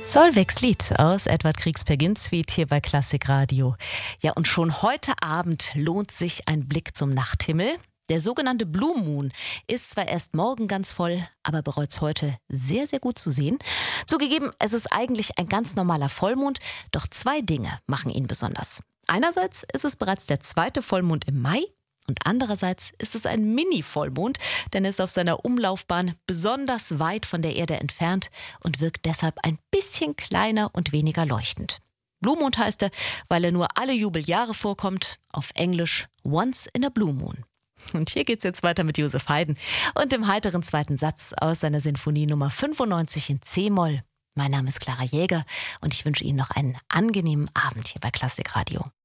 Solveig's Lied aus Edvard Griegs Peer Gynt Suite hier bei Klassik Radio. Ja, und schon heute Abend lohnt sich ein Blick zum Nachthimmel. Der sogenannte Blue Moon ist zwar erst morgen ganz voll, aber bereits heute sehr, sehr gut zu sehen. Zugegeben, es ist eigentlich ein ganz normaler Vollmond, doch zwei Dinge machen ihn besonders. Einerseits ist es bereits der zweite Vollmond im Mai. Und andererseits ist es ein Mini-Vollmond, denn er ist auf seiner Umlaufbahn besonders weit von der Erde entfernt und wirkt deshalb ein bisschen kleiner und weniger leuchtend. Blue Mond heißt er, weil er nur alle Jubeljahre vorkommt, auf Englisch Once in a Blue Moon. Und hier geht's jetzt weiter mit Joseph Haydn und dem heiteren zweiten Satz aus seiner Sinfonie Nummer 95 in C-Moll. Mein Name ist Clara Jäger und ich wünsche Ihnen noch einen angenehmen Abend hier bei Klassik Radio.